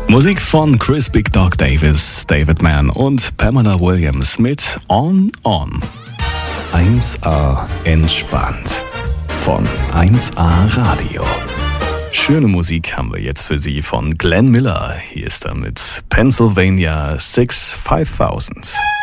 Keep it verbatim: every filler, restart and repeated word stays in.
Musik von Chris Big Dog Davis, David Mann und Pamela Williams mit On On. eins A entspannt von eins A Radio. Schöne Musik haben wir jetzt für Sie von Glenn Miller. Hier ist er mit Pennsylvania six five thousand.